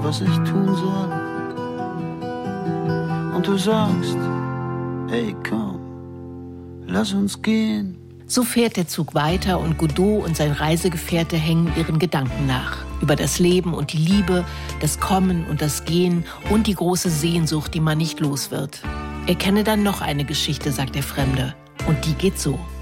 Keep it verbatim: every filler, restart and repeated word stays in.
was ich tun soll. Und du sagst, hey komm, lass uns gehen. So fährt der Zug weiter und Godot und sein Reisegefährte hängen ihren Gedanken nach. Über das Leben und die Liebe, das Kommen und das Gehen und die große Sehnsucht, die man nicht los wird. Er kenne dann noch eine Geschichte, sagt der Fremde. Und die geht so.